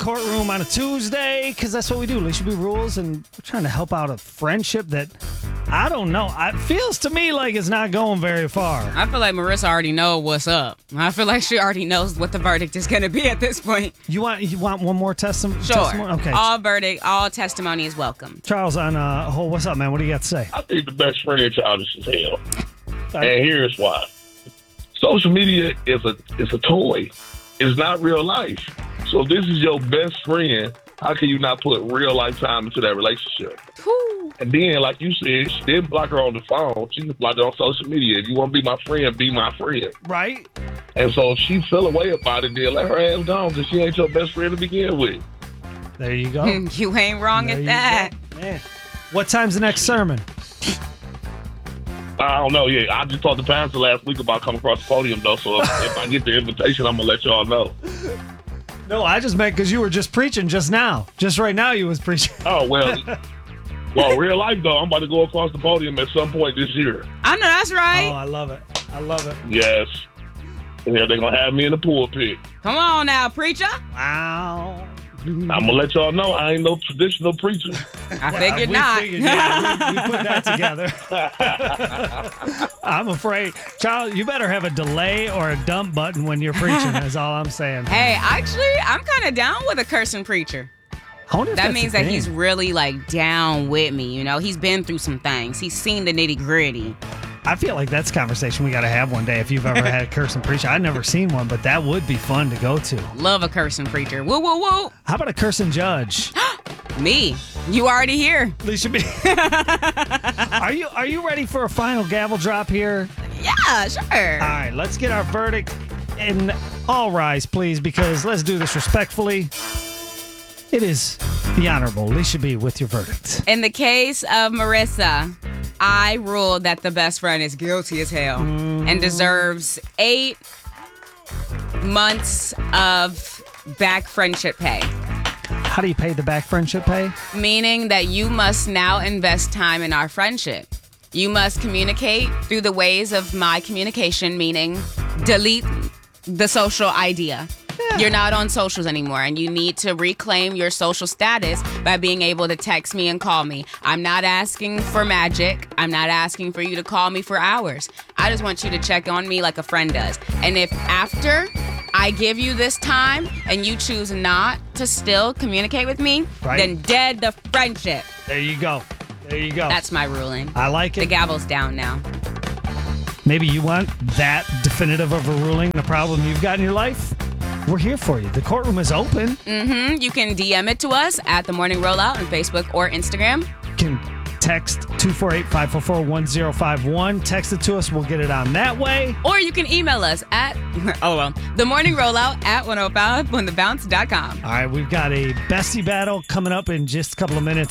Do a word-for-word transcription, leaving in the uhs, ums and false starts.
courtroom on a Tuesday because that's what we do. Alicia B. Rules, and we're trying to help out a friendship that, I don't know, it feels to me like it's not going very far. I feel like Marissa already knows what's up. I feel like she already knows what the verdict is going to be at this point. You want you want one more testim- sure. testimony? Okay. All verdict, all testimony is welcome. Charles on uh, oh, what's up, man? What do you got to say? I think the best friend is childish as hell. And here's why. Social media is a is a toy. It's not real life. So if this is your best friend, how can you not put real life time into that relationship? Whew. And then, like you said, she didn't block her on the phone. She just blocked her on social media. If you want to be my friend, be my friend. Right. And so if she fell away about it, then let her ass down because she ain't your best friend to begin with. There you go. You ain't wrong There at you that. go. Man. What time's the next sermon? I don't know. Yeah, I just talked to Pastor last week about coming across the podium, though. So if, if I get the invitation, I'm going to let y'all know. No, I just meant because you were just preaching just now. Just right now you was preaching. Oh, well. Well, real life, though, I'm about to go across the podium at some point this year. I know that's right. Oh, I love it. I love it. Yes. And yeah, they're going to have me in the pulpit. Come on now, preacher. Wow. I'm going to let y'all know I ain't no traditional preacher. I figured we not. Figured, yeah, we, we put that together. I'm afraid. Child, you better have a delay or a dump button when you're preaching, is all I'm saying. Hey, actually, I'm kind of down with a cursing preacher. I wonder if That that's means a that thing. he's really like down with me. You know, he's been through some things. He's seen the nitty gritty. I feel like that's a conversation we got to have one day if you've ever had a cursing preacher. I've never seen one, but that would be fun to go to. Love a cursing preacher. Woo, woo, woo. How about a cursing judge? Me. You already here. Alicia B. Are you are you ready for a final gavel drop here? Yeah, sure. All right, let's get our verdict. And all rise, please, because let's do this respectfully. It is the Honorable Alicia B. with your verdict. In the case of Marissa, I ruled that the best friend is guilty as hell Mm. and deserves eight months of back friendship pay. How do you pay the back friendship pay? Meaning that you must now invest time in our friendship. You must communicate through the ways of my communication, meaning delete the social idea. Yeah. You're not on socials anymore, and you need to reclaim your social status by being able to text me and call me. I'm not asking for magic. I'm not asking for you to call me for hours. I just want you to check on me like a friend does. And if after I give you this time and you choose not to still communicate with me, right, then dead the friendship. There you go. There you go. That's my ruling. I like it. The gavel's down now. Maybe you want that definitive of a ruling, the problem you've got in your life? We're here for you. The courtroom is open. Mm-hmm. You can D M it to us at The Morning Rollout on Facebook or Instagram. You can text two four eight, five four four, one zero five one. Text it to us. We'll get it on that way. Or you can email us at, oh well, The Morning Rollout at one oh five on the bounce dot com. All right, we've got a bestie battle coming up in just a couple of minutes.